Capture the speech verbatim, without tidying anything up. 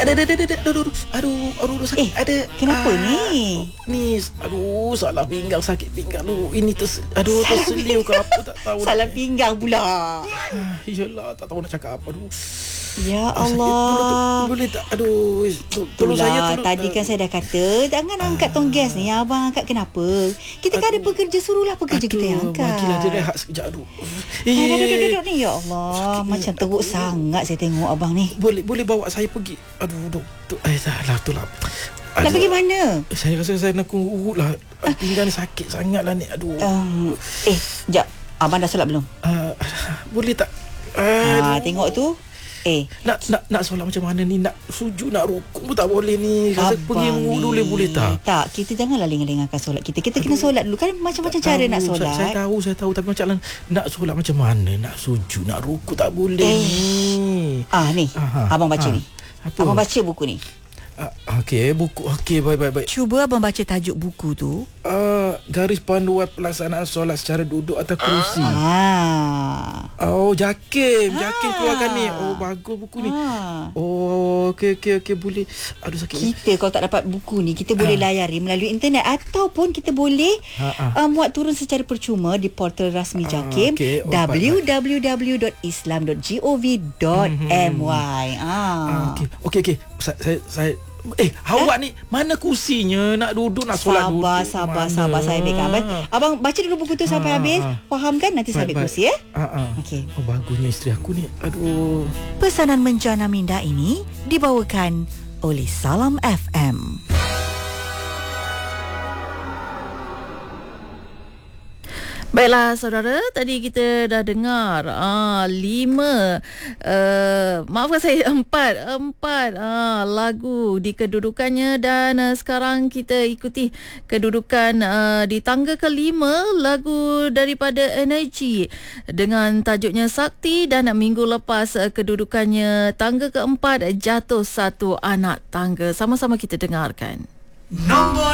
ada, ada, ada, ada, aduh, aduh, aduh, aduh, aduh sakit. Eh, ada. kenapa ah, ni? Ni, aduh, salah pinggang, sakit pinggang. Aduh, ini ters, aduh, terseliu ke apa, tak tahu. Salah pinggang pula. Ah, Iyalah, tak tahu nak cakap apa. Aduh. Ya Ah, sakit. Allah. Boleh tak? Aduh, to- tolong saya. Itulah, Tolong. tadi kan saya dah kata jangan angkat tong gas ni. Abang angkat kenapa? Kita kan ada pekerja, suruhlah pekerja kita yang angkat. Bagilah dia rehat sekejap. Aduh. Eh, duduk, duduk, duduk ni. Ya Allah, macam teruk sangat saya tengok abang ni. Boleh boleh bawa saya pergi. Aduh, duk. Tu, eh, dah lah, tu lah. Nak pergi mana? Saya rasa saya nak urut lah. Pinggang sakit sangat lah ni. Aduh. Um, eh, sekejap. Abang dah solat belum? Uh, boleh tak? Ha, tengok tu. Eh, Nak nak nak solat macam mana ni? Nak sujud, nak rukuk pun tak boleh ni. Rasa pergi wudu boleh boleh tak? Tak, kita janganlah lengah-lengahkan solat kita. Kita kena solat dulu. Kan macam-macam Tak cara tahu, nak saya, solat. saya tahu, saya tahu. Tapi macam mana nak solat macam mana? Nak sujud, nak rukuk tak boleh Eh. ni. Ah, ni. Aha, Abang baca ha. ni. Apa? Abang baca buku ni. Uh, Okey, buku. Okey, baik, baik, baik. Cuba abang baca tajuk buku tu. Uh, garis panduan pelaksanaan solat secara duduk atau kerusi. Ah. Oh, Jakim. Jakim Ah. keluarkan ni. Oh, bagus buku ni. Ah. Oh, okey, okey, okey. Boleh. Aduh, sakit. Kita kalau tak dapat buku ni, kita boleh layari melalui internet ataupun kita boleh Ha, ha. uh, muat turun secara percuma di portal rasmi Ah, Jakim okey. Oh, w w w dot islam dot gov dot m y. Ah, Ah. okey. Okey, okey. Saya, saya, saya Eh, awak ni mana kursinya? Nak duduk, nak solat duduk. Sabar, sabar, Mana? sabar. Saya ambilkan. Abang, abang baca dulu buku tu sampai Ah, habis. ah. Faham kan? Nanti saya ambil Baik, kursi ya. baik. Ah, ah. Okey. Oh, bagusnya isteri aku ni. Aduh. Pesanan menjana minda ini dibawakan oleh Salam F M. Baiklah saudara, tadi kita dah dengar ah, lima, uh, maafkan saya, empat, empat ah, lagu di kedudukannya dan uh, sekarang kita ikuti kedudukan uh, di tangga kelima, lagu daripada Energy dengan tajuknya Sakti, dan minggu lepas uh, kedudukannya tangga keempat, Jatuh Satu Anak Tangga. Sama-sama kita dengarkan. Nombor